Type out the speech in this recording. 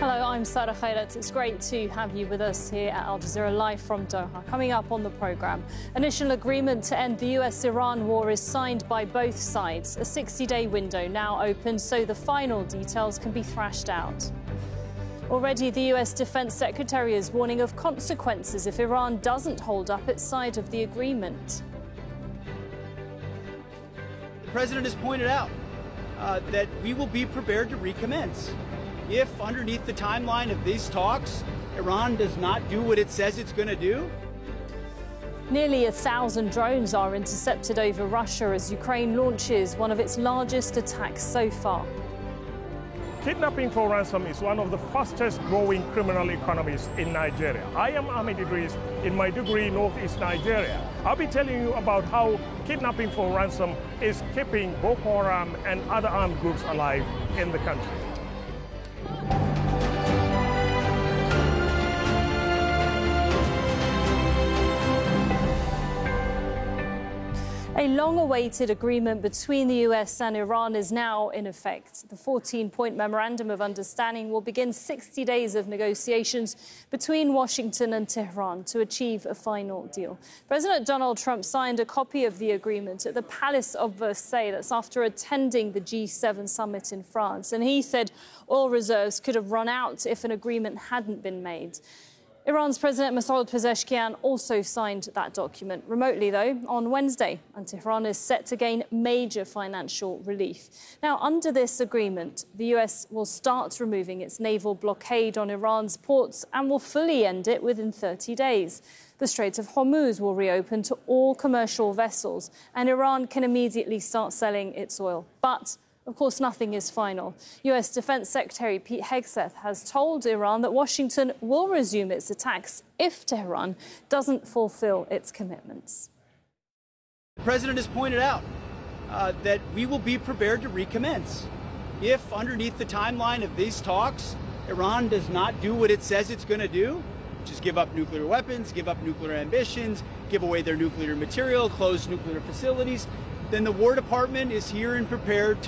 Hello, I'm Sarah Khairat. It's great to have you with us here at Al Jazeera live from Doha. Coming up on the programme, initial agreement to end the US-Iran war is signed by both sides. A 60-day window now open so the final details can be thrashed out. Already, the US Defense Secretary is warning of consequences if Iran doesn't hold up its side of the agreement. The President has pointed out that we will be prepared to recommence if, underneath the timeline of these talks, Iran does not do what it says it's going to do. Nearly 1,000 drones are intercepted over Russia as Ukraine launches one of its largest attacks so far. Kidnapping for ransom is one of the fastest growing criminal economies in Nigeria. I am Ahmed Idris in Maiduguri, Northeast Nigeria. I'll be telling you about how kidnapping for ransom is keeping Boko Haram and other armed groups alive in the country. A long-awaited agreement between the US and Iran is now in effect. The 14-point memorandum of understanding will begin 60 days of negotiations between Washington and Tehran to achieve a final deal. President Donald Trump signed a copy of the agreement at the Palace of Versailles. That's after attending the G7 summit in France. And he said oil reserves could have run out if an agreement hadn't been made. Iran's President Masoud Pezeshkian also signed that document remotely, though, on Wednesday, and Tehran is set to gain major financial relief. Now, under this agreement, the US will start removing its naval blockade on Iran's ports and will fully end it within 30 days. The Strait of Hormuz will reopen to all commercial vessels, and Iran can immediately start selling its oil. But of course, nothing is final. US Defense Secretary Pete Hegseth has told Iran that Washington will resume its attacks if Tehran doesn't fulfill its commitments. The President has pointed out that we will be prepared to recommence if, underneath the timeline of these talks, Iran does not do what it says it's going to do, which is give up nuclear weapons, give up nuclear ambitions, give away their nuclear material, close nuclear facilities. Then the War Department is here and prepared to